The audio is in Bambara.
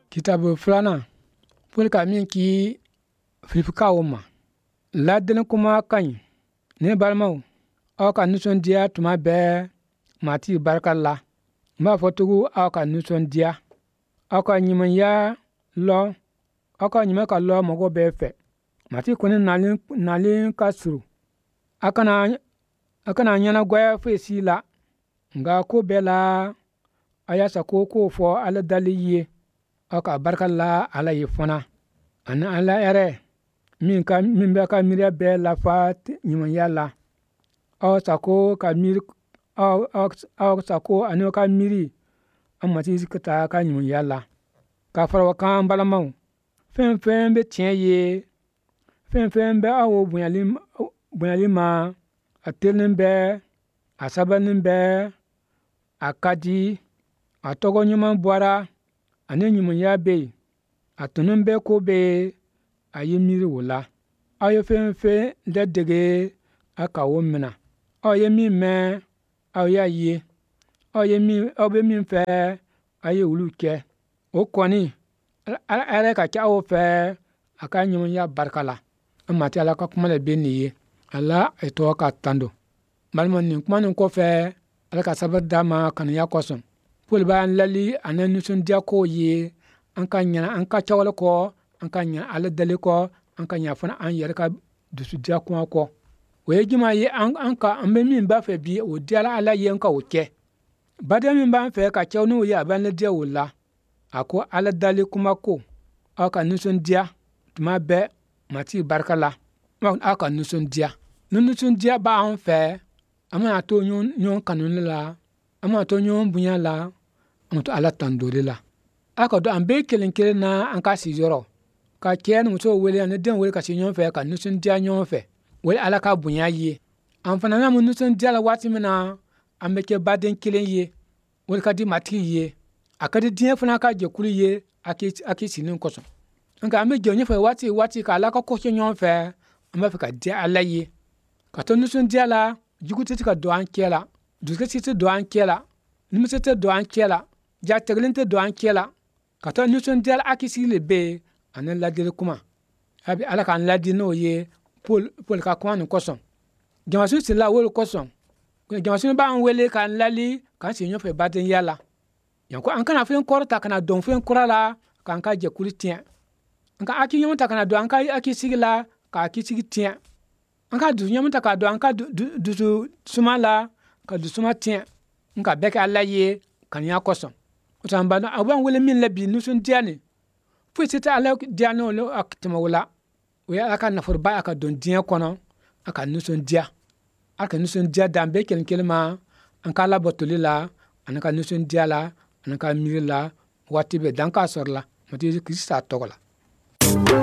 Kitabu filanan pulka min ki filfika wuma ladin kuma kan ne balmau aka nuson dia tuma be mati barkalla ma fotugu aka nuson dia aka nyiman ya lo aka nyima ka lo mogo be fe mati kuni nalin kasuru akana nyana gwaya fe sila nga ko bela ayasa ko fo ala daliye aka barkalla ala yifona ana ala ere min be ka mirya be la fa nyiman yalla aw sako ka mir aw sako anu ka miri amati zikata ka nyiman yalla ka farwa kan balamau fen be tiye fen be awo bunyalima atelnin be asabanin be akadi atogo nyiman bwara ane nyiman ya be atunun be ko be ayi miri wula ayo fen dedege aka womina aye min me ya ye aw be min fe aye wulu ke o koni ala ka kyawo fe aka nyiman ya barkala amati ala ka kuma le be niye ala eto ka tando malman nin kuma nin ko fe ala ka sabar dama kan ya koson pul bayan lali anan nusun dia ko ye an ka chawla ko an ka nya ala dali ko an ka nya fana an yer ka dusu dia ko we jima ye an ka an be min ba fe bi o dia ala ye an ka o ke bada min ba fe ka chawnu ya ban le dia wala ako ala dali kuma ko aka nusun dia tuma be mati barkala aka nusun dia ba an fe ama to nyon kanun la ama to nyon bunya la mutu ala tandori la aka do an be kelen na an ka si yoro ka ken mutu wele an den wele ka si nyon fe ka nusun dia nyon fe wele ala ka bunya ye an fana na mun nusun dia la wati mina an be ke baden kelen ye wele ka di mati ye akadi dia fana ka je kuli ye aki sinin koso nka ame je nyon fe wati ka ala ka ko nyon fe an ba fe ka dia ala ye ka to nusun dia la juguti ka do an kela duskati do an kela nimisete do an kela ja teglinte do an kela ka to nusun dia aki sile be anan ladire kuma abi ala kan ladi no ye pol ka kwanu koson jamasu sila wol koson jamasu ba an wele kan lali kan si nyon fe baden yala yanko an kana fen korta kana don fen kurala kan ka je kulitien an ka aki nyon ta kana do an ka aki sigila ka aki sigitien an ka du nyon ta ka do an ka du sumala ka du suma tien an ka beka ala ye kan ya koson utan ba aban wele min labi nusun diani fu sita ala diano lo aktima wala we aka na furba aka don dia kono aka nusun dia dambe kelma an ka la botulila an ka nusun dia la an ka mirila wati be dan ka sorla mati krista togola